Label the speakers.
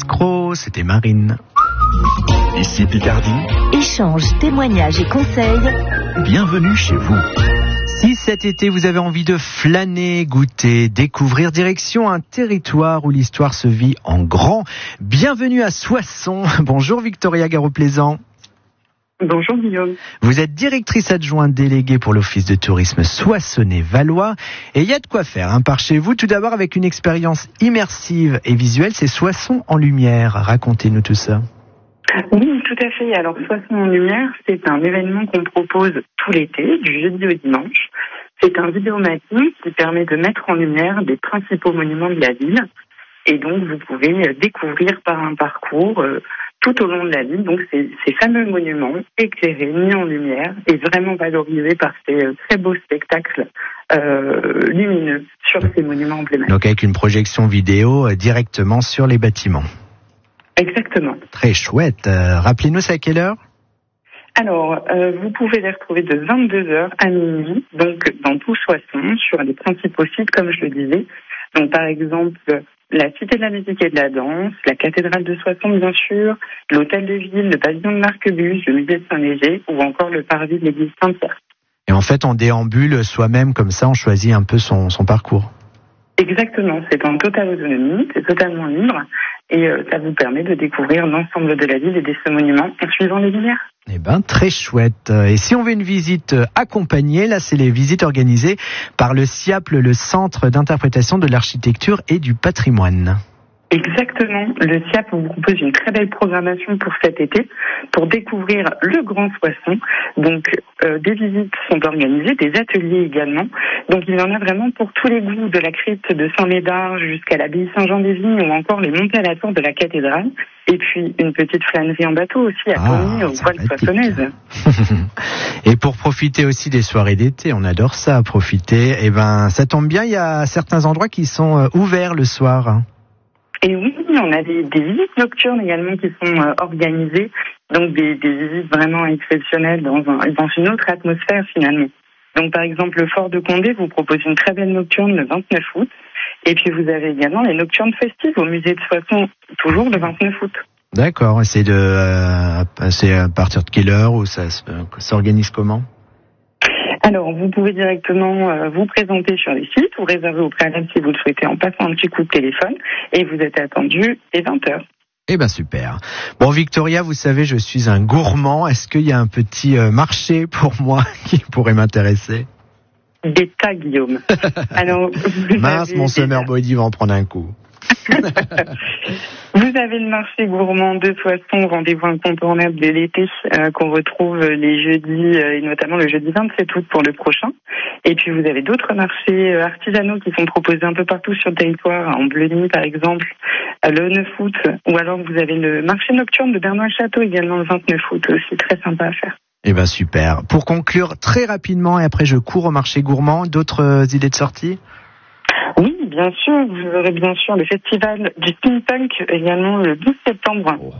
Speaker 1: Escroc, c'était Marine.
Speaker 2: Ici Picardie.
Speaker 3: Échange, témoignages et conseils.
Speaker 2: Bienvenue chez vous.
Speaker 1: Si cet été vous avez envie de flâner, goûter, découvrir, direction un territoire où l'histoire se vit en grand, bienvenue à Soissons. Bonjour Victoria Garot-Plaisant.
Speaker 4: Bonjour Guillaume.
Speaker 1: Vous êtes directrice adjointe déléguée pour l'Office de tourisme Soissonnais-Valois. Et il y a de quoi faire par chez vous. Tout d'abord avec une expérience immersive et visuelle, c'est Soissons en lumière. Racontez-nous tout ça.
Speaker 4: Oui, tout à fait. Alors Soissons en lumière, c'est un événement qu'on propose tout l'été, du jeudi au dimanche. C'est un vidéomapping qui permet de mettre en lumière des principaux monuments de la ville. Et donc vous pouvez découvrir par un parcours tout au long de la ville, donc ces fameux monuments éclairés, mis en lumière et vraiment valorisés par ces très beaux spectacles lumineux sur ces monuments emblématiques.
Speaker 1: Donc avec une projection vidéo directement sur les bâtiments.
Speaker 4: Exactement.
Speaker 1: Très chouette. Rappelez-nous, c'est à quelle heure ?
Speaker 4: Alors, vous pouvez les retrouver de 22h à minuit, donc dans tout Soissons, sur les principaux sites, comme je le disais. Donc par exemple, la Cité de la musique et de la danse, la cathédrale de Soissons bien sûr, l'hôtel de ville, le pavillon de l'Arquebuse, le musée de Saint-Léger ou encore le parvis de l'église Saint-Pierre.
Speaker 1: Et en fait, on déambule soi-même comme ça, on choisit un peu son parcours.
Speaker 4: Exactement, c'est en totale autonomie, c'est totalement libre et ça vous permet de découvrir l'ensemble de la ville et de ce monument en suivant les lumières.
Speaker 1: Eh ben, très chouette. Et si on veut une visite accompagnée, là, c'est les visites organisées par le CIAPL, le Centre d'interprétation de l'architecture et du patrimoine.
Speaker 4: Exactement. Le CIAP vous propose une très belle programmation pour cet été, pour découvrir le Grand Soissons. Donc, des visites sont organisées, des ateliers également. Donc, il y en a vraiment pour tous les goûts, de la crypte de Saint-Médard jusqu'à l'abbaye Saint-Jean-des-Vignes ou encore les montées à la tour de la cathédrale. Et puis, une petite flânerie en bateau aussi à Pogny, aux voiles soissonnaises.
Speaker 1: Et pour profiter aussi des soirées d'été, on adore ça, profiter. Eh ben, ça tombe bien, il y a certains endroits qui sont ouverts le soir.
Speaker 4: Et oui, on a des visites nocturnes également qui sont organisées, donc des visites vraiment exceptionnelles dans une autre atmosphère finalement. Donc par exemple, le Fort de Condé vous propose une très belle nocturne le 29 août, et puis vous avez également les nocturnes festives au musée de Soissons, toujours le 29 août.
Speaker 1: D'accord, c'est à partir de quelle heure ou ça s'organise comment ?
Speaker 4: Alors, vous pouvez directement vous présenter sur les sites ou réserver au préalable si vous le souhaitez en passant un petit coup de téléphone et vous êtes attendu dès 20h.
Speaker 1: Eh ben super. Bon Victoria, vous savez, je suis un gourmand. Est-ce qu'il y a un petit marché pour moi qui pourrait m'intéresser ?
Speaker 4: Des tas, Guillaume. Alors,
Speaker 1: mince, mon summer body va en prendre un coup.
Speaker 4: Vous avez le marché gourmand de Soissons, rendez-vous incontournable de l'été qu'on retrouve les jeudis et notamment le jeudi 27 août pour le prochain. Et puis vous avez d'autres marchés artisanaux qui sont proposés un peu partout sur le territoire, en Bleuny par exemple, le 9 août, ou alors vous avez le marché nocturne de Bernois-Château également le 29 août, aussi très sympa à faire.
Speaker 1: Eh ben super. Pour conclure très rapidement, et après je cours au marché gourmand, d'autres idées de sortie ?
Speaker 4: Oui, bien sûr, vous aurez bien sûr le festival du steampunk également le 12 septembre.